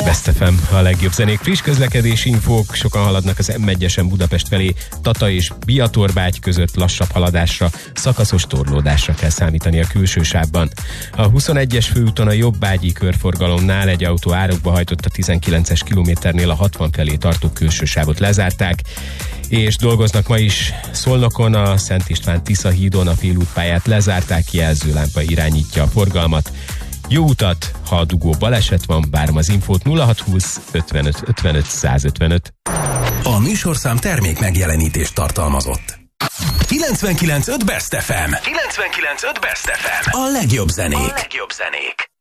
Best FM, a legjobb zenék, friss közlekedési infók, sokan haladnak az M1-esen Budapest felé, Tata és Biatorbágy között lassabb haladásra, szakaszos torlódásra kell számítani a külső sávban. A 21-es főúton a Jobbágyi körforgalomnál egy autó árokba hajtott a 19-es kilométernél, a 60 felé tartó külső sávot lezárták, és dolgoznak ma is Szolnokon, a Szent István Tisza hídon, a félútpályát lezárták, jelzőlámpa irányítja a forgalmat. Jó utat, ha a dugó baleset van, várom az infót 0620 55 55 155. A műsorszám termék megjelenítést tartalmazott. 99.5 Best FM. 99.5 Best FM. A legjobb zenék.